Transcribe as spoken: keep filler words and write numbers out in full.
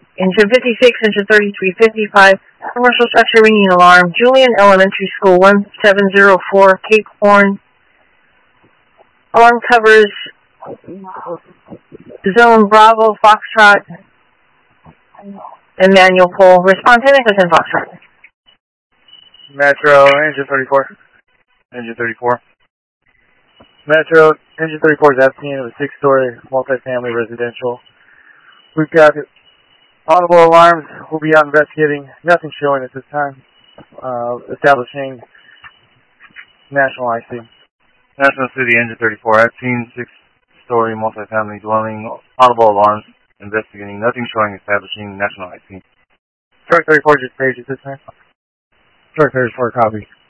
Engine fifty-six, engine thirty-three fifty-five, commercial structure ringing alarm, Julian Elementary School, one seven zero four, Cape Horn. Alarm covers Zone Bravo, Foxtrot, and manual pull. Response ten echoes and Foxtrot. Metro, engine thirty-four. Engine thirty-four. Metro, engine thirty-four is asking of a six-story multifamily residential. We've got audible alarms. We'll be out investigating. Nothing showing at this time. Uh, establishing national I C. National City, engine thirty-four. I've seen six-story multifamily dwelling. Audible alarms. Investigating. Nothing showing. Establishing national I C. Truck thirty-four just paged at this time. Truck thirty-four copy.